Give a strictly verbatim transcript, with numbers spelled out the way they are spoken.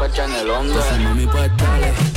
fecha en el onda. Entonces, mami, pues dale.